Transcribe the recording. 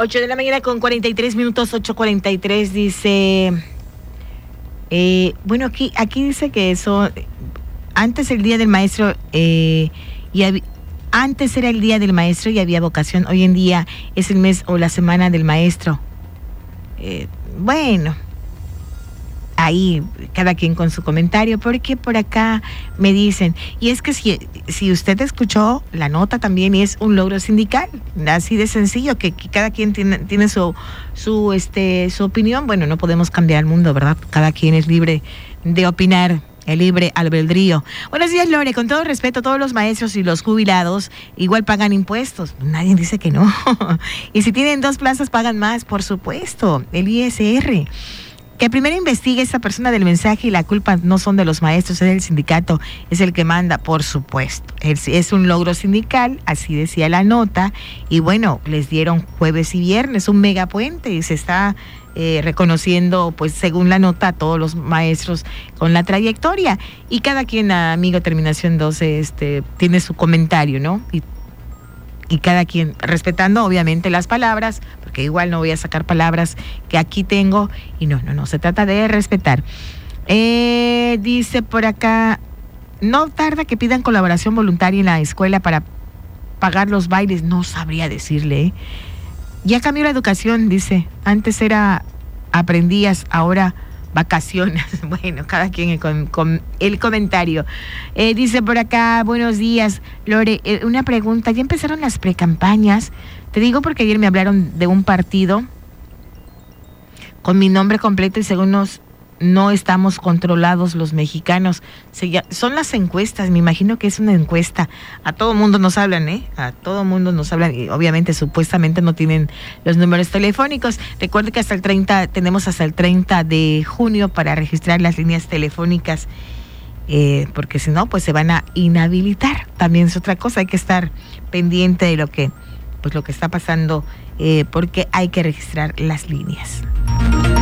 8 de la mañana con 43 minutos, 8:43, dice... bueno, aquí dice que eso... Antes el Día del Maestro... Antes era el Día del Maestro y había vocación. Hoy en día es el mes o la semana del maestro. Bueno, ahí cada quien con su comentario, porque por acá me dicen, y es que si usted escuchó la nota también es un logro sindical, así de sencillo, que cada quien tiene su opinión. Bueno, no podemos cambiar el mundo, ¿verdad? Cada quien es libre de opinar. El libre albedrío. Buenos días, Lore. Con todo respeto, todos los maestros y los jubilados igual pagan impuestos. Nadie dice que no. Y si tienen 2 plazas, pagan más, por supuesto. El ISR. Que primero investigue esa persona del mensaje y la culpa no son de los maestros, es del sindicato, es el que manda, por supuesto. Es un logro sindical, así decía la nota. Y bueno, les dieron jueves y viernes, un megapuente, y se está... reconociendo, pues según la nota, a todos los maestros con la trayectoria, y cada quien, amigo terminación 12, tiene su comentario, ¿no? Y cada quien respetando obviamente las palabras, porque igual no voy a sacar palabras que aquí tengo, y no, se trata de respetar. Dice por acá, no tarda que pidan colaboración voluntaria en la escuela para pagar los bailes. No sabría decirle, Ya cambió la educación, dice. Antes era aprendías, ahora vacaciones. Bueno, cada quien con el comentario. Dice por acá, buenos días, Lore. Una pregunta, ¿ya empezaron las precampañas? Te digo porque ayer me hablaron de un partido con mi nombre completo y según no estamos controlados los mexicanos. Son las encuestas, me imagino que es una encuesta. A todo mundo nos hablan, A todo mundo nos hablan y obviamente supuestamente no tienen los números telefónicos. Recuerde que tenemos hasta el 30 de junio para registrar las líneas telefónicas, porque si no, pues se van a inhabilitar. También es otra cosa, hay que estar pendiente de lo que está pasando, porque hay que registrar las líneas.